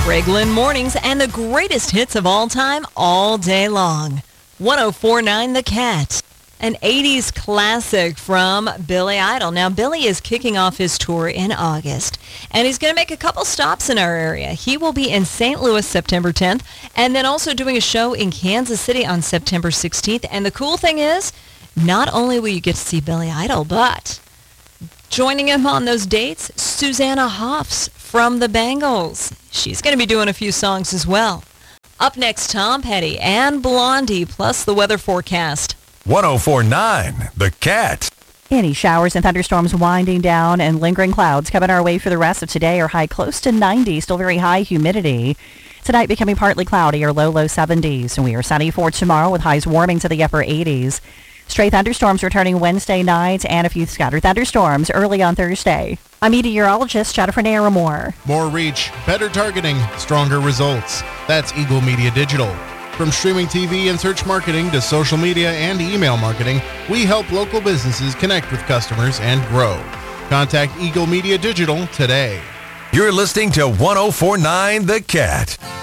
Greg Lynn Mornings and the greatest hits of all time all day long. 104.9 The Cat. An 80s classic from Billy Idol. Now, Billy is kicking off his tour in August, and he's going to make a couple stops in our area. He will be in St. Louis September 10th, and then also doing a show in Kansas City on September 16th. And the cool thing is, not only will you get to see Billy Idol, but joining him on those dates, Susanna Hoffs from the Bangles. She's going to be doing a few songs as well. Up next, Tom Petty and Blondie, plus the weather forecast. 104.9 The Cat. Any showers and thunderstorms winding down and lingering clouds coming our way for the rest of today are high close to 90, still very high humidity. Tonight becoming partly cloudy or low 70s. And we are sunny for tomorrow with highs warming to the upper 80s. Stray thunderstorms returning Wednesday night and a few scattered thunderstorms early on Thursday. I'm meteorologist Jennifer Naramore. More reach, better targeting, stronger results. That's Eagle Media Digital. From streaming TV and search marketing to social media and email marketing, we help local businesses connect with customers and grow. Contact Eagle Media Digital today. You're listening to 104.9 The Cat.